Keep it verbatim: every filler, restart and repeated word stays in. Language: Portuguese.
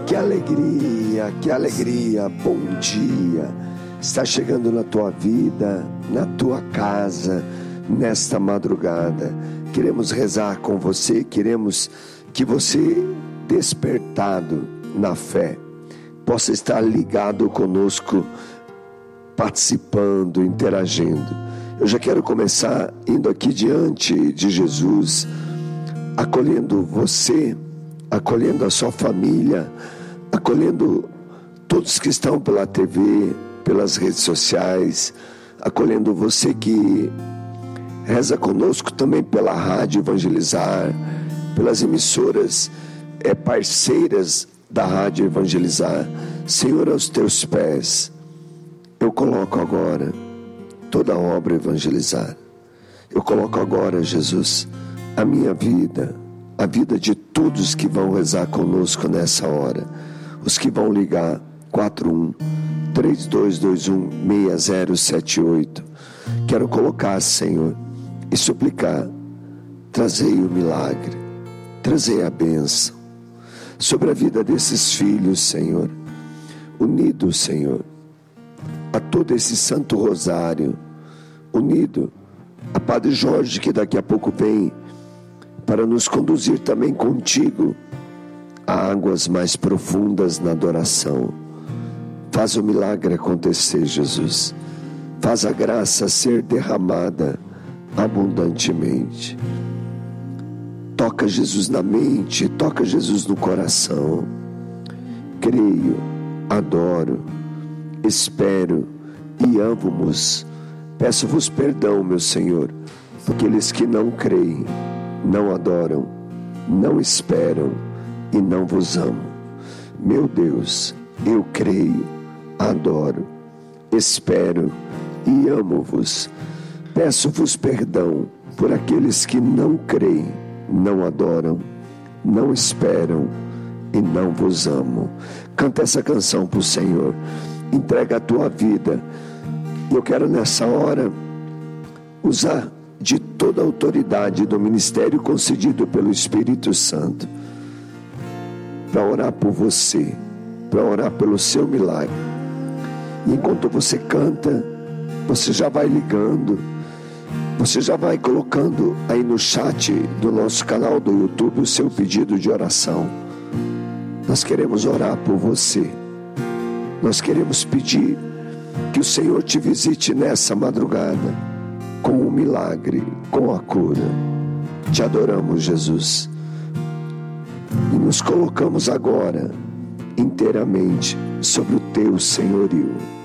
Que alegria, que alegria, bom dia, está chegando na tua vida, na tua casa, nesta madrugada. Queremos rezar com você, queremos que você, despertado na fé, possa estar ligado conosco, participando, interagindo. Eu já quero começar indo aqui diante de Jesus, acolhendo você, acolhendo a sua família, acolhendo todos que estão pela T V, pelas redes sociais, acolhendo você que reza conosco também pela Rádio Evangelizar, pelas emissoras é, parceiras da Rádio Evangelizar. Senhor, aos teus pés, eu coloco agora toda a obra Evangelizar. Eu coloco agora, Jesus, a minha vida, a vida de todos que vão rezar conosco nessa hora, os que vão ligar quatro um três dois dois um seis zero sete oito. Quero colocar, Senhor, e suplicar, trazei o milagre, trazei a bênção sobre a vida desses filhos, Senhor, unidos, Senhor, a todo esse Santo Rosário, unido a Padre Jorge, que daqui a pouco vem para nos conduzir também contigo a águas mais profundas na adoração. Faz o milagre acontecer, Jesus. Faz a graça ser derramada abundantemente. Toca Jesus na mente, toca Jesus no coração. Creio, adoro, espero e amo-vos. Peço-vos perdão, meu Senhor, por aqueles que não creem, não adoram, não esperam e não vos amo. Meu Deus, eu creio, adoro, espero e amo-vos. Peço-vos perdão por aqueles que não creem, não adoram, não esperam e não vos amo. Canta essa canção para o Senhor, entrega a tua vida. Eu quero nessa hora usar de toda a autoridade do ministério concedido pelo Espírito Santo para orar por você, para orar pelo seu milagre. E enquanto você canta, você já vai ligando, você já vai colocando aí no chat do nosso canal do YouTube o seu pedido de oração. Nós queremos orar por você, nós queremos pedir que o Senhor te visite nessa madrugada com o milagre, com a cura. Te adoramos, Jesus, e nos colocamos agora inteiramente sobre o teu senhorio.